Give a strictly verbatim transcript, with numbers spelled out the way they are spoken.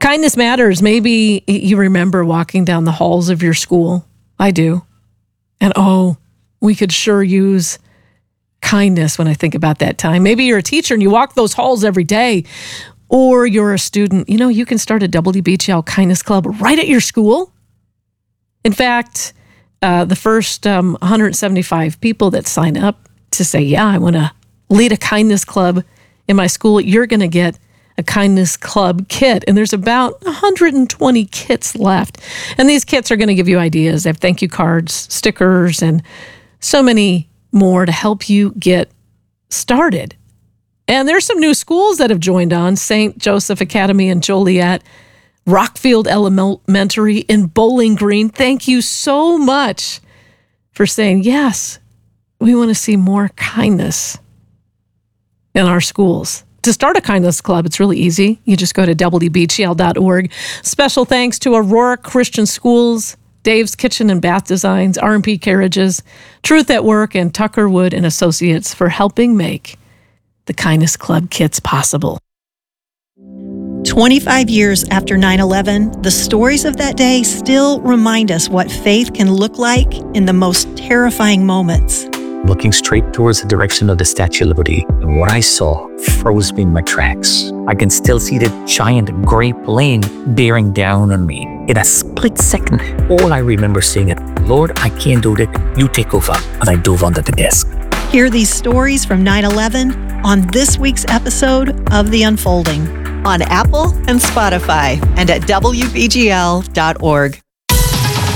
Kindness matters. Maybe you remember walking down the halls of your school. I do. And oh, we could sure use kindness when I think about that time. Maybe you're a teacher and you walk those halls every day, or you're a student. You know, you can start a W B G L Kindness Club right at your school. In fact, uh, the first um, one hundred seventy-five people that sign up to say, yeah, I want to lead a kindness club in my school, you're going to get a kindness club kit. And there's about one hundred twenty kits left. And these kits are going to give you ideas. They have thank you cards, stickers, and so many more to help you get started. And there's some new schools that have joined on: Saint Joseph Academy in Joliet, Rockfield Elementary in Bowling Green. Thank you so much for saying, yes, we want to see more kindness in our schools. To start a kindness club, it's really easy. You just go to W B G L dot org. Special thanks to Aurora Christian Schools, Dave's Kitchen and Bath Designs, R and P Carriages, Truth at Work, and Tucker Wood and Associates for helping make the Kindness Club kits possible. twenty-five years after nine eleven, the stories of that day still remind us what faith can look like in the most terrifying moments. Looking straight towards the direction of the Statue of Liberty, and what I saw froze me in my tracks. I can still see the giant gray plane bearing down on me. In a split second, all I remember saying is, Lord, I can't do it. You take over. And I dove onto the desk. Hear these stories from nine eleven on this week's episode of The Unfolding. On Apple and Spotify and at W B G L dot org.